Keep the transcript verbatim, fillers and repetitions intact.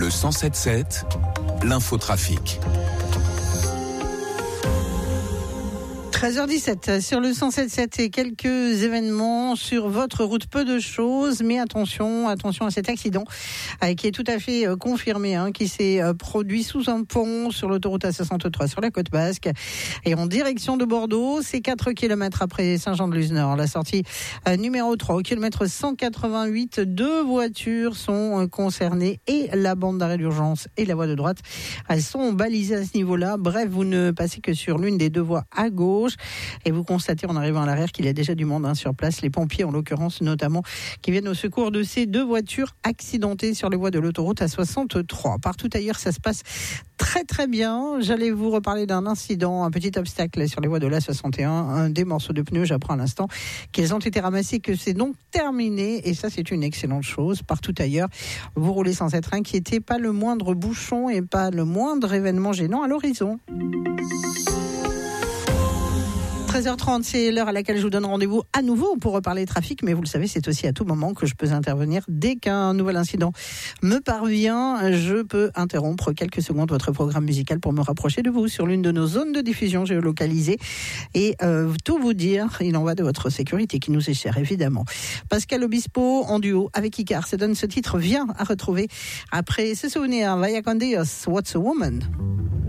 Le cent sept sept, l'infotrafic. treize heures dix-sept sur le cent sept sept et quelques événements sur votre route, peu de choses, mais attention, attention à cet accident euh, qui est tout à fait euh, confirmé, hein, qui s'est euh, produit sous un pont sur l'autoroute A soixante-trois sur la côte basque et en direction de Bordeaux. C'est quatre kilomètres après Saint-Jean-de-Luz-Nord, la sortie euh, numéro trois au kilomètre cent quatre-vingt-huit. Deux voitures sont euh, concernées et la bande d'arrêt d'urgence et la voie de droite, elles sont balisées à ce niveau-là. Bref, vous ne passez que sur l'une des deux voies à gauche. Et vous constatez en arrivant à l'arrière qu'il y a déjà du monde hein, sur place, les pompiers en l'occurrence notamment, qui viennent au secours de ces deux voitures accidentées sur les voies de l'autoroute A soixante-trois. Partout ailleurs, ça se passe très très bien. J'allais vous reparler d'un incident, un petit obstacle sur les voies de l'A soixante et un, un des morceaux de pneus, j'apprends à l'instant qu'ils ont été ramassés, que c'est donc terminé, et ça c'est une excellente chose. Partout ailleurs, vous roulez sans être inquiété, pas le moindre bouchon et pas le moindre événement gênant à l'horizon. treize heures trente, c'est l'heure à laquelle je vous donne rendez-vous à nouveau pour reparler trafic, mais vous le savez, c'est aussi à tout moment que je peux intervenir. Dès qu'un nouvel incident me parvient, je peux interrompre quelques secondes votre programme musical pour me rapprocher de vous sur l'une de nos zones de diffusion géolocalisées et euh, tout vous dire. Il en va de votre sécurité qui nous est chère, évidemment. Pascal Obispo en duo avec Icar se donne ce titre, vient à retrouver après ce souvenir. Vaya con Dios, What's a Woman?